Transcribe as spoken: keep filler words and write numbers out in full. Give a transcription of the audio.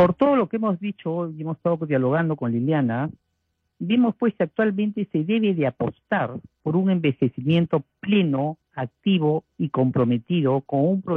Por todo lo que hemos dicho hoy, y hemos estado dialogando con Liliana, vemos pues que actualmente se debe de apostar por un envejecimiento pleno, activo y comprometido con un proyecto